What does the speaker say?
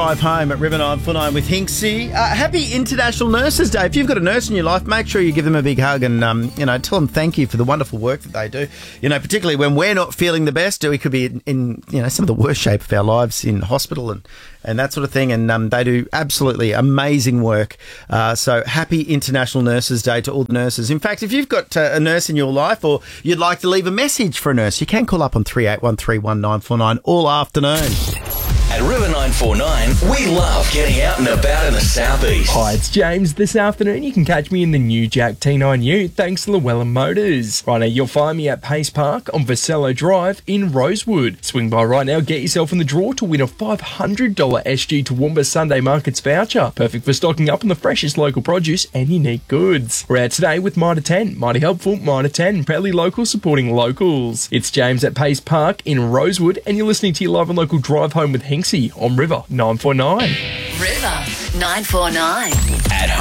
drive home at River 949 with Hinksy. Happy International Nurses Day. If you've got a nurse in your life, make sure you give them a big hug and, tell them thank you for the wonderful work that they do. Particularly when we're not feeling the best. We could be in some of the worst shape of our lives in hospital and that sort of thing. And they do absolutely amazing work. So happy International Nurses Day to all the nurses. In fact, if you've got a nurse in your life or you'd like to leave a message for a nurse, you can call up on 38131949 all afternoon. At River 949, we love getting out and about in the southeast. Hi, it's James. This afternoon you can catch me in the new Jack T9U thanks to Llewellyn Motors. Right now you'll find me at Pace Park on Vasello Drive in Rosewood. Swing by right now, get yourself in the draw to win a $500 SG Toowoomba Sunday Markets voucher. Perfect for stocking up on the freshest local produce and unique goods. We're out today with Mitre 10. Mighty helpful, Mitre 10, proudly local, supporting locals. It's James at Pace Park in Rosewood and you're listening to your live and local drive home with Hinksy on River 949. River 949. At